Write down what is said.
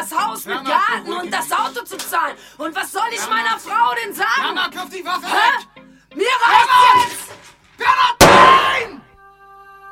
das Haus mit Garten und das Auto zu zahlen. Und was soll ich meiner Frau denn sagen? Mama, kauf die Waffe Hä? weg! Mir reicht